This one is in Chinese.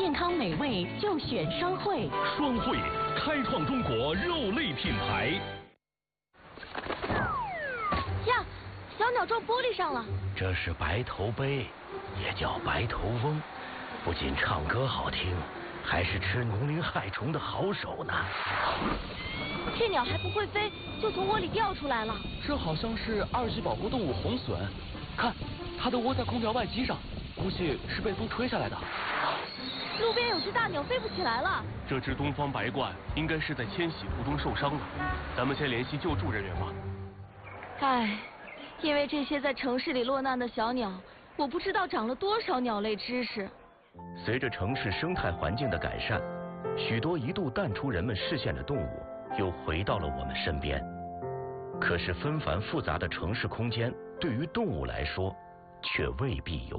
健康美味就选双汇。 双汇开创中国肉类品牌。 呀，小鸟撞玻璃上了。 这是白头鹎，也叫白头翁，不仅唱歌好听，还是吃农林害虫的好手呢。 这鸟还不会飞，就从窝里掉出来了。 这好像是2级保护动物红隼，看，它都窝在空调外机上，估计是被风吹下来的。 路边有只大鸟飞不起来了。 这只东方白鹳应该是在迁徙途中受伤了，咱们先联系救助人员吧。 唉，因为这些在城市里落难的小鸟，我不知道长了多少鸟类知识。 随着城市生态环境的改善，许多一度淡出人们视线的动物又回到了我们身边。可是纷繁复杂的城市空间对于动物来说却未必友